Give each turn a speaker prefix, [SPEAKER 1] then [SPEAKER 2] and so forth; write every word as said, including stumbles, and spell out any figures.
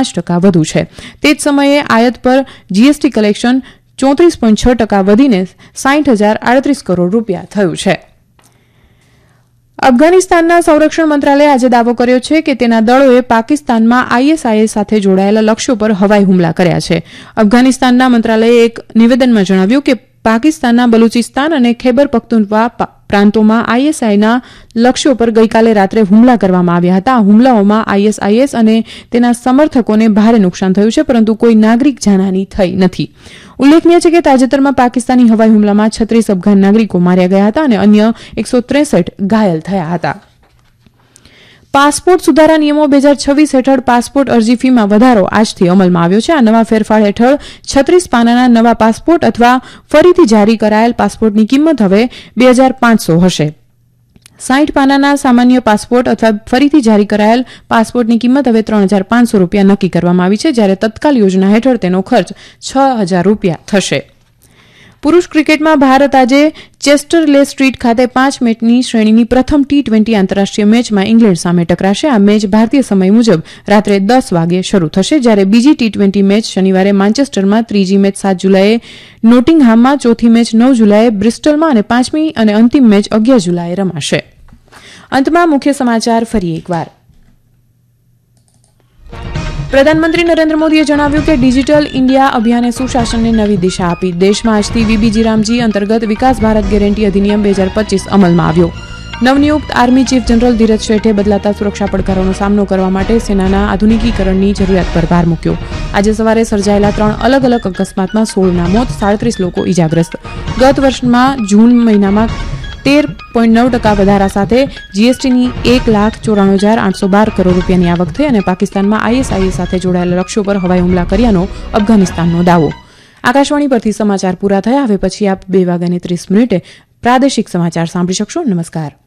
[SPEAKER 1] પાંચ ટકા વધુ છે. તે જ સમયે આયાત પર જીએસટી કલેક્શન ચોત્રીસ પોઈન્ટ છ ટકા વધીને સાઠ હજાર આડત્રીસ કરોડ રૂપિયા થયું છે. અફઘાનિસ્તાનના સંરક્ષણ મંત્રાલયે આજે દાવો કર્યો છે કે તેના દળોએ પાકિસ્તાનમાં આઈએસઆઈએસ સાથે જોડાયેલા લક્ષ્યો પર હવાઈ હુમલા કર્યા છે. અફઘાનિસ્તાનના મંત્રાલયે એક નિવેદનમાં જણાવ્યું કે પાકિસ્તાનના બલુચિસ્તાન અને ખૈબર પખ્તુનખ્વા પ્રાંતોમાં આઈએસઆઈના લક્ષ્યો પર ગઈકાલે રાત્રે હુમલા કરવામાં આવ્યા હતા. આ હુમલાઓમાં આઈએસઆઈએસ અને તેના સમર્થકોને ભારે નુકસાન થયું છે, પરંતુ કોઈ નાગરિક જાનહાની થઈ નથી. ઉલ્લેખનીય છે કે તાજેતરમાં પાકિસ્તાની હવાઈ હુમલામાં છત્રીસ અફઘાન નાગરિકો માર્યા ગયા હતા અને અન્ય એકસો ત્રેસઠ ઘાયલ થયા હતા. પાસપોર્ટ સુધારા નિયમો બે હજાર છવ્વીસ હેઠળ પાસપોર્ટ અરજી ફીમાં વધારો આજથી અમલમાં આવ્યો છે. આ નવા ફેરફાર હેઠળ છત્રીસ પાનાના નવા પાસપોર્ટ અથવા ફરીથી જારી કરાયેલ પાસપોર્ટની કિંમત હવે બે હજાર પાંચસો હશે. સાઠ પાનાના સામાન્ય પાસપોર્ટ અથવા ફરીથી જારી કરાયેલ પાસપોર્ટની કિંમત હવે ત્રણ હજાર પાંચસો રૂપિયા નક્કી કરવામાં આવી છે, જ્યારે તત્કાલ યોજના હેઠળ તેનો ખર્ચ છ હજાર રૂપિયા થશે. પુરૂષ ક્રિકેટમાં ભારત આજે ચેસ્ટરલે સ્ટ્રીટ ખાતે પાંચ મેચની શ્રેણીની પ્રથમ ટી ટ્વેન્ટી આંતરરાષ્ટ્રીય મેચમાં ઇંગ્લેન્ડ સામે ટકરાશે. આ મેચ ભારતીય સમય મુજબ રાત્રે દસ વાગે શરૂ થશે, જ્યારે બીજી ટી ટ્વેન્ટી મેચ શનિવારે માન્ચેસ્ટરમાં, ત્રીજી મેચ સાત જુલાઈએ નોટિંગહામમાં, ચોથી મેચ નવ જુલાઈએ બ્રિસ્ટલમાં અને પાંચમી અને અંતિમ મેચ અગિયાર જુલાઈએ રમાશે. અંતમાં મુખ્ય સમાચાર ફરી એકવાર. પ્રધાનમંત્રી નરેન્દ્ર મોદીએ જણાવ્યું કે ડિજિટલ ઇન્ડિયા અભિયાને સુશાસનને નવી દિશા આપી. દેશમાં આજથી વીબીજી રામજી અંતર્ગત વિકાસ ભારત ગેરંટી અધિનિયમ બે હજાર પચીસ અમલમાં આવ્યો. નવનિયુક્ત આર્મી ચીફ જનરલ ધીરજ શેઠે બદલાતા સુરક્ષા પડકારોનો સામનો કરવા માટે સેનાના આધુનિકીકરણની જરૂરિયાત પર ભાર મૂક્યો. આજે સવારે સર્જાયેલા ત્રણ અલગ અલગ અકસ્માતમાં સોળના મોત, સાડત્રીસ લોકો ઇજાગ્રસ્ત. ગત વર્ષમાં જૂન મહિનામાં તેર પોઈન્ટ નવ ટકા વધારા સાથે જીએસટીની એક લાખ ચોરાણું હજાર આઠસો બાર કરોડ રૂપિયાની આવક થઈ અને પાકિસ્તાનમાં આઈએસઆઈએસ સાથે જોડાયેલા લક્ષ્યો પર હવાઈ હુમલા કર્યાનો અફઘાનિસ્તાનનો દાવો. આકાશવાણી પરથી સમાચાર પૂરા થયા. હવે પછી આપ બે વાગ્યાની ત્રીસ મિનિટે પ્રાદેશિક સમાચાર સાંભળી શકશો. નમસ્કાર.